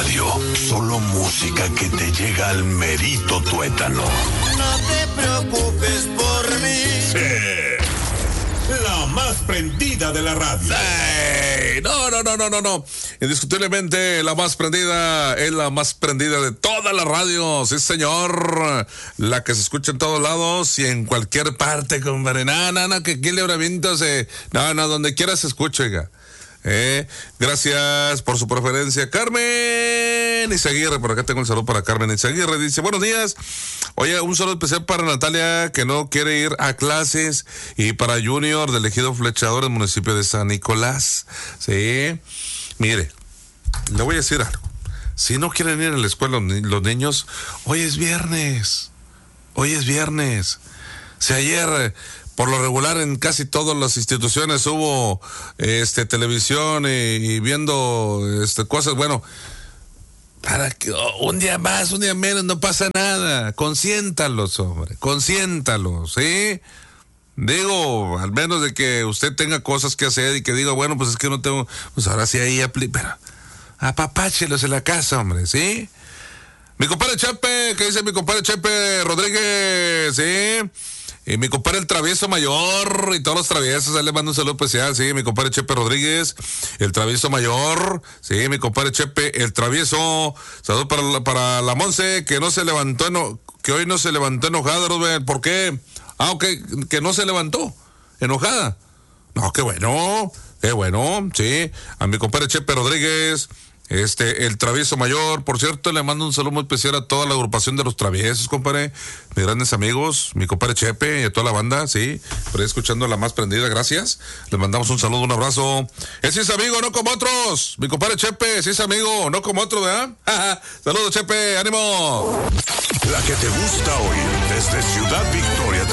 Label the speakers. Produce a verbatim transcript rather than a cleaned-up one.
Speaker 1: radio. Solo música que te llega al merito tuétano.
Speaker 2: No te preocupes por mí.
Speaker 1: Sí. La más prendida de la radio.
Speaker 3: Sí. No, no, no, no, no, no. Indiscutiblemente la más prendida es la más prendida de todas las radios. Sí, señor. La que se escucha en todos lados y en cualquier parte, compadre. No, no, no, que aquí el libramiento se... No, no, donde quiera se escucha, oiga. Eh, gracias por su preferencia, Carmen Izaguirre. Por acá tengo el saludo para Carmen Izaguirre. Dice, buenos días. Oye, un saludo especial para Natalia, que no quiere ir a clases, y para Junior del Ejido Flechador del municipio de San Nicolás. Sí, mire, le voy a decir algo. Si no quieren ir a la escuela los niños, hoy es viernes. Hoy es viernes. Si ayer... Por lo regular en casi todas las instituciones hubo este televisión y, y viendo este cosas, bueno, para que oh, un día más, un día menos, no pasa nada. Consiéntalos, hombre, consiéntalos, ¿sí? Digo, al menos de que usted tenga cosas que hacer y que diga, bueno, pues es que no tengo, pues ahora sí ahí aplica, pero apapáchelos en la casa, hombre, ¿sí? Mi compadre Chepe, ¿qué dice mi compadre Chepe Rodríguez? ¿Sí? Y mi compadre el travieso mayor y todos los traviesos, ahí le mando un saludo especial, sí, mi compadre Chepe Rodríguez, el travieso mayor, sí, mi compadre Chepe, el travieso, saludo para la, para la Monse, que no se levantó, eno, que hoy no se levantó enojada, Rubén, ¿por qué? Ah, ok, que no se levantó enojada. No, qué bueno, qué bueno, sí, a mi compadre Chepe Rodríguez, Este, el travieso mayor, por cierto, le mando un saludo muy especial a toda la agrupación de los traviesos, compadre, mis grandes amigos, mi compadre Chepe y a toda la banda, sí, por ahí escuchando la más prendida, gracias, les mandamos un saludo, un abrazo. Ese es amigo, no como otros, mi compadre Chepe, sí es amigo, no como otros, ¿verdad? Saludos, Chepe, ánimo.
Speaker 1: La que te gusta oír desde Ciudad Victoria,